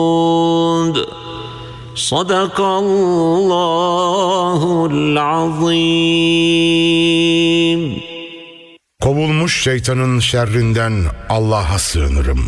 Sadakallahul azim. Kovulmuş şeytanın şerrinden Allah'a sığınırım.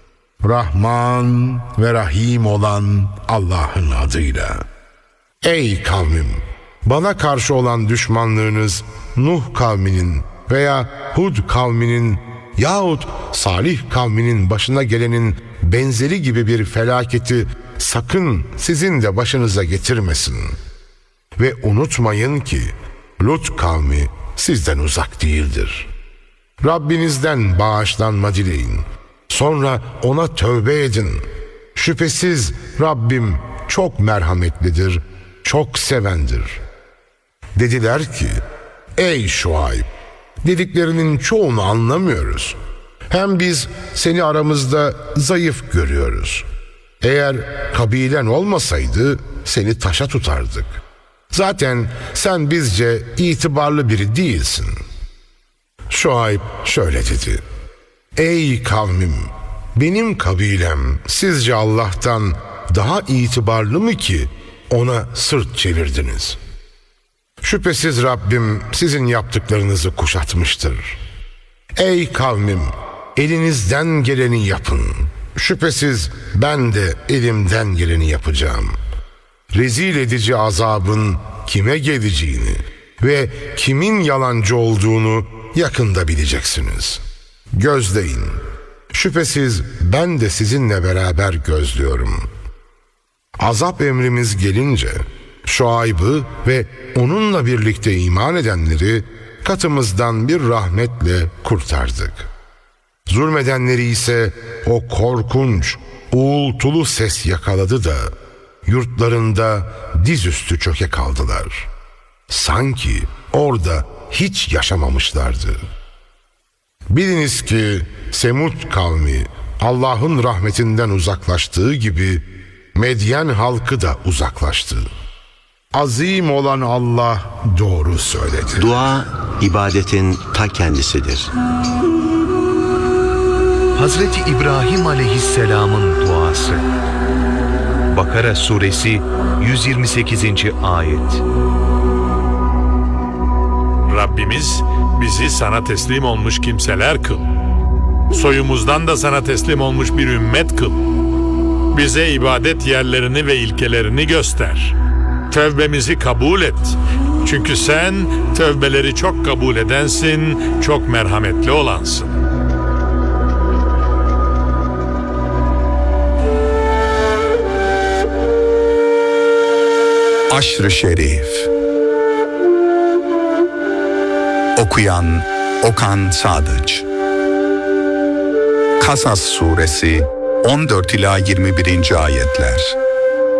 Rahman ve Rahim olan Allah'ın adıyla. Ey kavmim! Bana karşı olan düşmanlığınız Nuh kavminin veya Hud kavminin yahut Salih kavminin başına gelenin benzeri gibi bir felaketi sakın sizin de başınıza getirmesin. Ve unutmayın ki Lut kavmi sizden uzak değildir. Rabbinizden bağışlanma dileyin. Sonra ona tövbe edin. Şüphesiz Rabbim çok merhametlidir, çok sevendir. Dediler ki, ey Şuayb, dediklerinin çoğunu anlamıyoruz. Hem biz seni aramızda zayıf görüyoruz. Eğer kabilen olmasaydı seni taşa tutardık. Zaten sen bizce itibarlı biri değilsin. Şuayb şöyle dedi. Ey kavmim! Benim kabilem sizce Allah'tan daha itibarlı mı ki ona sırt çevirdiniz? Şüphesiz Rabbim sizin yaptıklarınızı kuşatmıştır. Ey kavmim! Elinizden geleni yapın. Şüphesiz ben de elimden geleni yapacağım. Rezil edici azabın kime geleceğini ve kimin yalancı olduğunu yakında bileceksiniz. Gözleyin. Şüphesiz ben de sizinle beraber gözlüyorum. Azap emrimiz gelince Şuayb'ı ve onunla birlikte iman edenleri katımızdan bir rahmetle kurtardık. Zulmedenleri ise o korkunç, uğultulu ses yakaladı da yurtlarında dizüstü çöke kaldılar. Sanki orada hiç yaşamamışlardı. Biliniz ki Semud kavmi Allah'ın rahmetinden uzaklaştığı gibi Medyen halkı da uzaklaştı. Azim olan Allah doğru söyledi. Dua, ibadetin ta kendisidir. Hazreti İbrahim Aleyhisselam'ın duası. Bakara suresi 128. ayet. Rabbimiz bizi sana teslim olmuş kimseler kıl. Soyumuzdan da sana teslim olmuş bir ümmet kıl. Bize ibadet yerlerini ve ilkelerini göster. Tövbemizi kabul et. Çünkü sen tövbeleri çok kabul edensin, çok merhametli olansın. Aşr-ı Şerif. Okuyan Okan Sadıç. Kasas suresi 14 ila 21. ayetler.